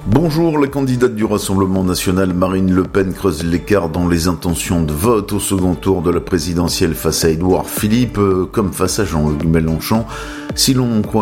Bonjour, la candidate du Rassemblement national Marine Le Pen creuse l'écart dans les intentions de vote au second tour de la présidentielle face à Édouard Philippe, comme face à Jean-Luc Mélenchon. Si l'on croit